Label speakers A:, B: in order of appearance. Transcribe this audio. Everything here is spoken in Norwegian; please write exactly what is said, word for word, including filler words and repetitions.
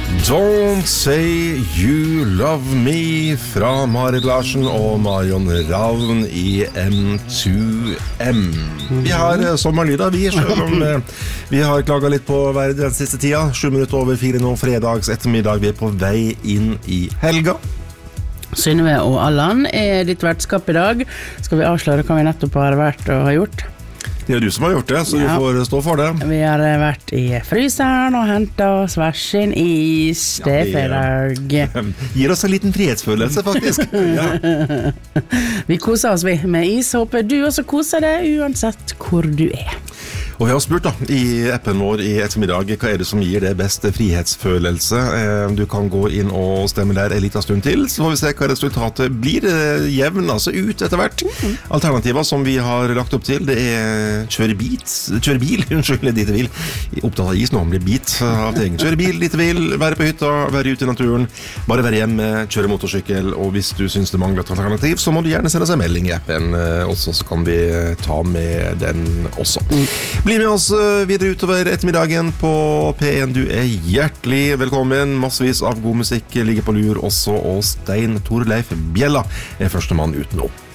A: Don't Say You Love Me fra Marit Larsen og Marion Ravn i M to M. Vi har sommerlyder, vi, selv om vi har klaget litt på været den siste tida. Sju minutter over fire nå, fredags ettermiddag. Vi er på vei inn i helga.
B: Synnøve og Allan er ditt vertskap i dag. Skal vi avsløre hva vi nettopp har vært og har gjort?
A: Det er du som har gjort det, så ja. Du får stå for det.
B: Vi har vært i fryseren og hentet oss hver sin is. Det er fredag.
A: Gir oss en liten frihetsfølelse, faktisk. Ja.
B: Vi koser oss vi med is. Håper du også koser deg, uansett hvor du er.
A: Og vi har spurt da, i appen vår i ettermiddag, hva er det som gir det beste frihetsfølelse? Du kan gå inn og stemme der en liten stund til, så får vi se hva resultatet blir. Jevn, altså ut etter hvert. Mm-hmm. Alternativer som vi har lagt opp til, det er kjøre, bit, kjøre bil, unnskyld, dit vil. Opptatt av is nå, blir bit av ting. Kjøre bil, dit vil, være på hytta, være ute i naturen, bare være hjemme, kjøre motorsykkel, og hvis du synes det mangler et alternativ, så må du gjerne sende oss en melding i appen, også så kan vi ta med den også. Mm. Bli med oss videre utover ettermiddagen på P en. Du er hjertelig velkommen. Massevis av god musikk ligger på lur også, og Stein Torleif Bjella er første mann ut nå.